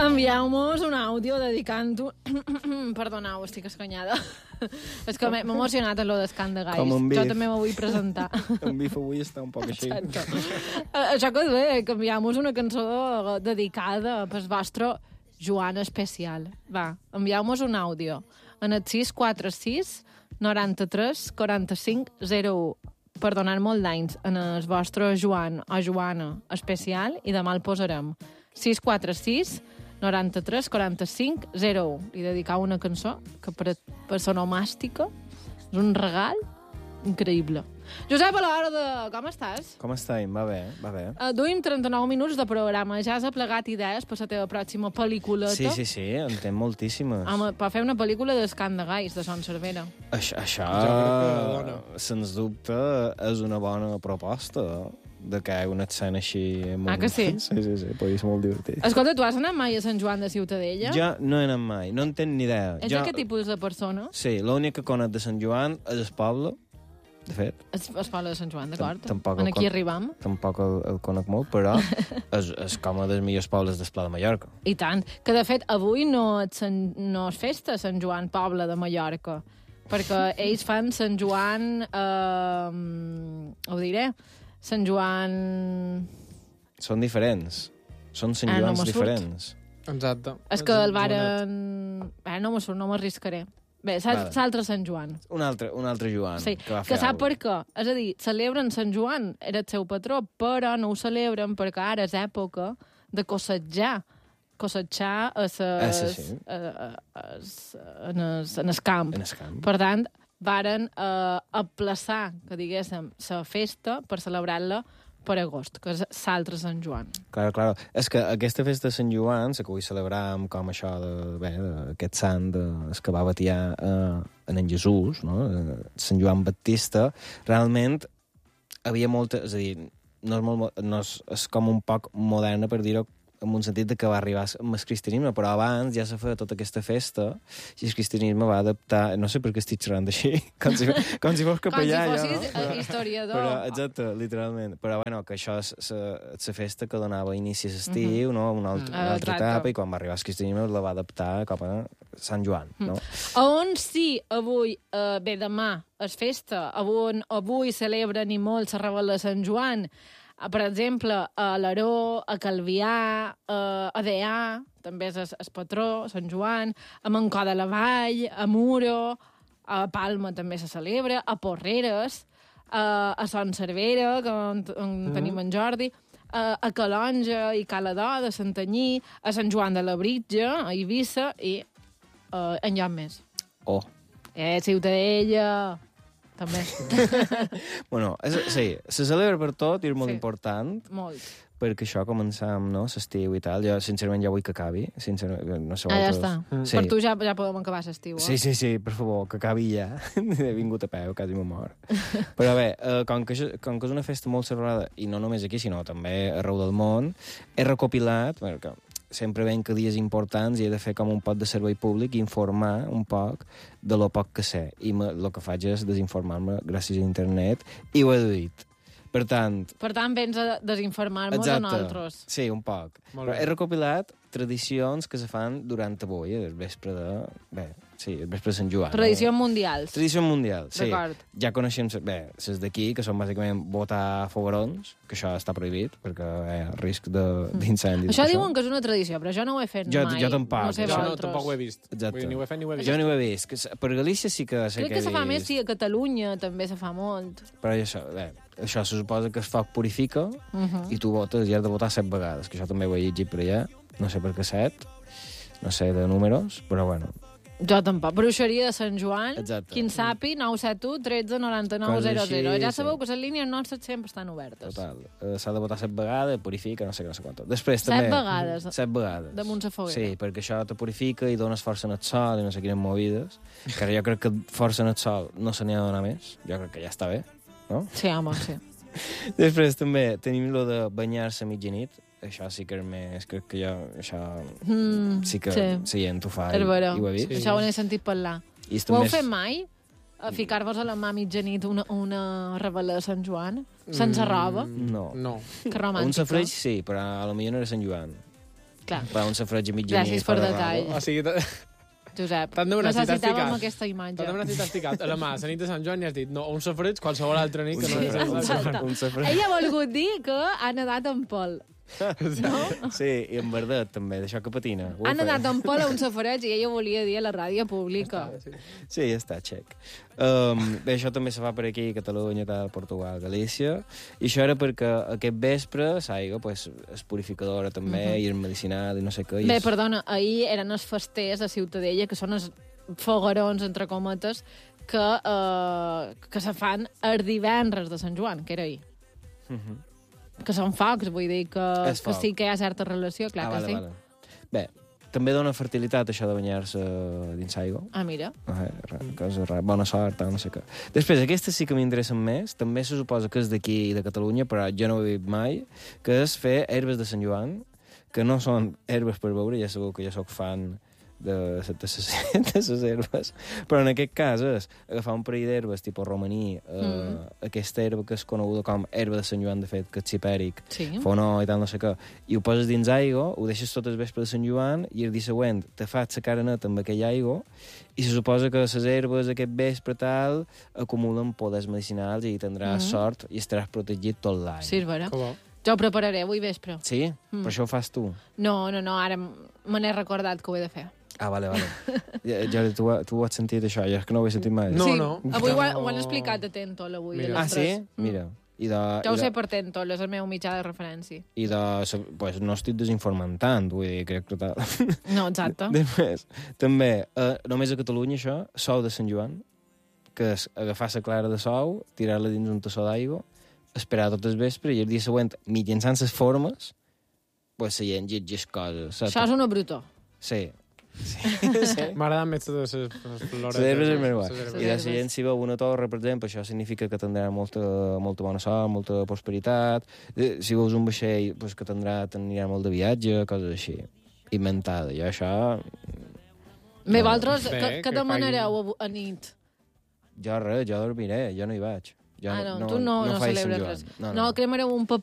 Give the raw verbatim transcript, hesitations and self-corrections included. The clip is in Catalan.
Envieu-nos un àudio dedicant-ho... Perdoneu, estic escanyada. És que m'he emocionat a lo d'Escant de Gais. Jo també m'ho vull presentar. En Bif avui està un poc així. Això que és bé, que enviam-nos una cançó dedicada pel vostre Joan especial. Va, envieu-nos un àudio en el sis quatre sis noranta-tres quaranta-cinc zero u per donar molt d'anys en el vostre Joan o Joana especial i demà el posarem. sis quatre sis noranta-tres quaranta-cinc zero u. Li dedicar una cançó que per, per sonomàstica és un regal increïble. Josep, a l'hora de... Com estàs? Com estem? Va bé, va bé. Uh, duim trenta-nou minuts de programa. Ja has aplegat idees per la teva pròxima pel·lículeta? Sí, sí, sí, en té moltíssimes. Home, per fer una pel·lícula d'Escant de Gais, de Son Cervera. Això, això sens dubte, és una bona proposta de que hi ha una escena així... Molt... Ah, que sí? Sí, sí, sí, podria ser molt divertit. Escolta, tu has anat mai a Sant Joan de Ciutadella? Jo no he anat mai, no en tenc ni idea. És jo... aquest tipus de persona? Sí, l'únic que conec de Sant Joan és el poble, de fet. Es, es parla de Sant Joan, d'acord? Tampoc en aquí con... arribam. Tampoc el, el conec molt, però és, és com un dels millors pobles del Pla de Mallorca. I tant. Que, de fet, avui no és, Sant... no és festa Sant Joan, poble de Mallorca, perquè ells fan Sant Joan... Eh... Ho diré... Sant Joan... Són diferents. Són Sant ah, Joans no diferents. Exacte. És que el varen... Eh, no no m'arriscaré. Bé, l'altre Sant Joan. Un altre, un altre Joan. Sí, que, va que sap per què. És a dir, celebren Sant Joan, era el seu patró, però no ho celebren perquè ara és època de cossetjar. Cossetjar a ses, ah, sí, sí. A, a, a, en, el, en el camp. En el camp. Per tant, varen eh, aplaçar, que diguéssim, la festa per celebrar-la per agost, que és l'altre Sant Joan. Clar, clar. És que aquesta festa de Sant Joan, la que vull celebrar amb com això de, bé, d'aquest sant, de, el que va batiar eh, en en Jesús, no? Sant Joan Baptista, realment havia molta... És a dir, no és, molt, no és, és com un poc moderna, per dir-ho, en un sentit de que va arribar amb el cristianisme, però abans ja se feia tota aquesta festa i el cristianisme va adaptar... No sé per què estic xerrant així, com si, com si fos capellà. Com si fossis ja, no? historiador. Però, exacte, literalment. Però, bueno, que això és la festa que donava inici a l'estiu, uh -huh. no? Una altra, una altra etapa, i quan va arribar el cristianisme la va adaptar com a Sant Joan, no? Mm. On sí, avui, eh, bé, demà, és festa, avui, avui celebren i molt la Rebel·la de Sant Joan, per exemple, a Laró, a Calvià, a Deià, també és el patró, Sant Joan, a Mancó de la Vall, a Muro, a Palma també se celebra, a Porreres, a, a Son Cervera, que on, on mm. tenim en Jordi, a, a Calonja i Caladó, de Santanyí, a Sant Joan de la Britja, a Eivissa i uh, enlloc més. Oh. Eh, Ciutadella... també. Bueno, és, sí, se celebra per tot i és molt sí. important. Molt. Perquè això començam, no?, l'estiu i tal. Jo, sincerament, ja vull que acabi. Sincerament, no sé ah, ja està. Mm. Sí. Per tu ja, ja podem acabar l'estiu, eh? Sí, sí, sí, per favor, que acabi ja. He vingut a peu, quasi m'ho mort. Però bé, eh, com, que, com que és una festa molt celebrada, i no només aquí, sinó també arreu del món, he recopilat... Perquè sempre ven que dies importants i he de fer com un poc de servei públic i informar un poc de lo poc que sé. I el que faig és desinformar-me gràcies a internet i ho he dit. Per tant... Per tant, vens a desinformar-nos a nosaltres. Sí, un poc. Però he recopilat tradicions que se fan durant avui, el vespre de... Bé, sí, el vespre de Sant Joan. Tradicions no? mundials. Tradicions mundials, sí. D'acord. Ja coneixem, bé, les d'aquí, que són bàsicament botar foguerons, que això està prohibit, perquè hi ha risc d'incendi. Això diuen que és una tradició, però jo no ho he fet jo, mai. Jo tampoc. No sé jo no, tampoc ho he vist. Exacte. Ni ho he fet ni ho he vist. Jo no ho he vist. Que, per Galícia sí que sé Crec que que se fa més, sí, a Catalunya també se fa molt. Però això, bé, això se suposa que el foc purifica uh -huh. i tu votes i has de votar set vegades, que això també ho he llegit per allà. No sé per què set, no sé de números, però bueno. Jo tampoc. Bruixeria de Sant Joan, exacte. Quin sapi, nou set u, tretze noranta-nou zero zero. Ja sabeu que les línies nostres sempre estan obertes. Total. Uh, S'ha de votar set vegades, purifica, no sé què, no sé quant. Després set també... vegades. Set vegades. Damunt la foguera. Sí, perquè això te purifica i dones força en el sol i no sé quines movides. Que ara jo crec que força en el sol no se n'hi ha de donar més. Jo crec que ja està bé, no? Sí, home, sí. Després també tenim lo de banyar-se a mitjanit. Això sí que és més... Crec que jo... Això mm, sí que sí. sí, en tu fa i, i ho he vist. Sí. Això ho n'he sentit parlar. I ho heu més... fet mai? A ficar-vos a la mà a mitjanit una, una rebel·la de Sant Joan? Sense roba? No. No. Que romàntica. Un safreig sí, però a lo millor no era Sant Joan. Clar. Va, un safreig a mitja Gràcies nit, per fora detall. rabo. O sigui, t- Josep, T'han demanat si t'has necessitàvem ficat. aquesta imatge. t'has demanat si t'has ficat a la mà, la nit de Sant Joan, i has dit, no, un safreig, qualsevol altra nit que no és Un Sant Joan. Exacte. un safreig. Ella ha volgut dir que ha nedat en Pol. No? Sí, i en Verdet, també, d'això que patina. Ho Ha fa. nedat en Pol a un safareig i ella volia dir a la ràdio pública. Sí, ja està, xec. Um, bé, això també se fa per aquí, Catalunya, tal, Portugal, Galícia, i això era perquè aquest vespre l'aigua pues, és purificadora també, uh -huh. i és medicinal, i no sé què. i Bé, és... perdona, ahir eren els festers a Ciutadella, que són els foguerons, entre cometes, que, eh, que se fan el divendres de Sant Joan, que era ahir. Uh -huh. Que són focs, vull dir que, És que foc. sí que hi ha certa relació, clar ah, que vale, sí. Vale. Bé, també dona fertilitat això de banyar-se dins aigua. Ah, mira. Eh, res, cosa res, bona sort, tal, no sé què. Després, aquestes sí que m'interessen més, també se suposa que és d'aquí, de Catalunya, però jo no ho he vist mai, que és fer herbes de Sant Joan, que no són herbes per beure, ja segur que jo sóc fan de, de, de, ses, de ses herbes, però en aquest cas és agafar un parell d'herbes, tipus romaní, eh, Mm. aquesta herba que és coneguda com herba de Sant Joan, de fet, que és cipèric, Sí. fonó i tal, no sé què, i ho poses dins aigua, ho deixes tot el vespre de Sant Joan, i el dia següent te fas la cara neta amb aquella aigua, i se suposa que les herbes aquest vespre tal acumulen poders medicinals i tindràs Mhm. sort i estaràs protegit tot l'any. Sí, és vera. Que bo. Jo ho prepararé avui vespre. Sí? Mm. Per això ho fas tu? No, no, no, ara m- me n'he recordat que ho he de fer. Ah, vale, vale. Ja, ja, tu, ho- tu ho has sentit, això? Jo és que no ho he sentit mai. No, sí, no. Avui ho, ha- No. ho han explicat a Tentol, avui. Mira. a Ah, les sí? tres. Mm. Mira. I de, Ja ho i sé de, per Tentol, és el meu mitjà de referència. i de, pues, no estic desinformant tant, vull dir, crec que tal. No, exacte. Després, també, eh, només a Catalunya, això, sou de Sant Joan, que és agafar la clara de sou, tirar-la dins un tassó d'aigua, esperar tot el vespre i el dia següent, mitjançant les formes, pues, la gent llegeix coses. Saps? Això és una brutó. Sí. Sí, sí. M'agraden més totes les, les flores. Les herbes és més guai. Les herbes. I de la herbes. gent, si veu una torre, per exemple, això significa que tindrà molta, molta bona sort, molta prosperitat. Eh, Si veus un vaixell, pues, que tindrà, tindrà molt de viatge, coses així. Inventada. Jo això... Bé, No. vosaltres, Bé, què, què que demanareu a, a nit? Jo res, jo dormiré, jo no hi vaig. Jo Ah, no, no, tu no, no, faig Sant celebres Joan. res. No, No, no. cremareu un paper